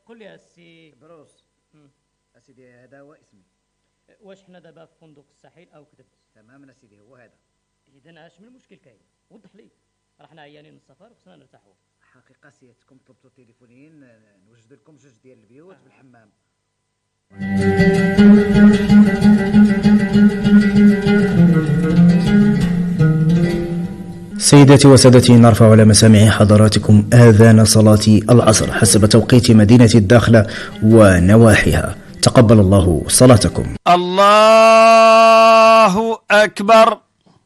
قل لي السي بروس. اسيدي هذا هو اسمي. واش حنا دابا في فندق الساحل او كذبت؟ تماما اسيدي هو هذا. اذا اش من المشكل كاين؟ وضح لي، راه حنا عيانين من السفر وخصنا نرتاحوا. حقيقه سيادتكم طلبتوا تليفونين نوجد لكم جوج ديال البيوت بالحمام. سيداتي وسادتي، نرفع على مسامع حضراتكم آذان صلاة العصر حسب توقيت مدينة الداخلة ونواحيها. تقبل الله صلاتكم. الله أكبر،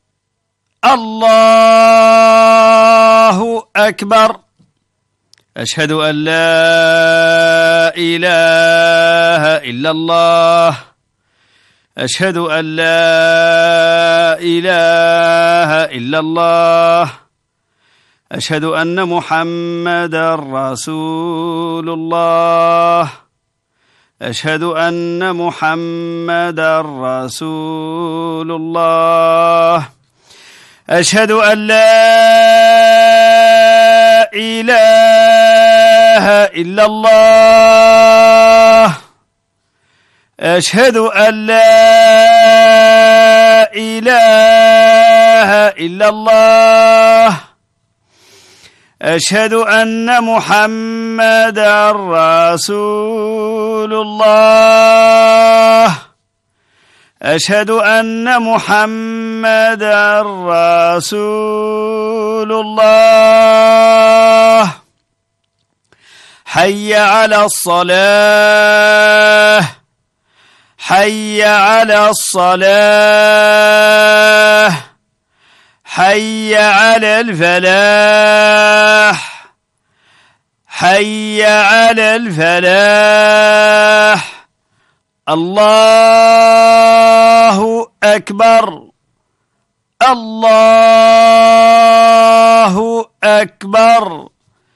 الله أكبر. أشهد أن لا إله إلا الله، أشهد أن لا إله إلا الله، أشهد أن محمدا رسول الله، أشهد أن محمدا رسول الله، أشهد أن لا إله إلا الله، أشهد أن لا إله إلا الله، أشهد أن محمدا رسول الله، أشهد أن محمدا رسول الله. حي على الصلاة، حي على الصلاة، حي على الفلاح، حي على الفلاح. الله أكبر، الله أكبر.